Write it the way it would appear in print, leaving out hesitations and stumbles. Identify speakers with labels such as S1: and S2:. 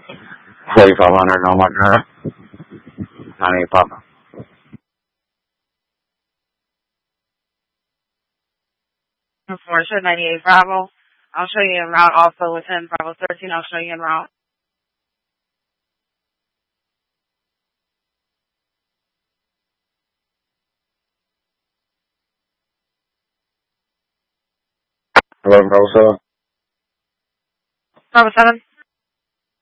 S1: $4,500 on my car. 98 Papa.
S2: For sure, 98 Bravo. I'll show you en route also with 10 Bravo 13. I'll show you en route.
S1: Hello, Bravo 7.
S2: Bravo 7.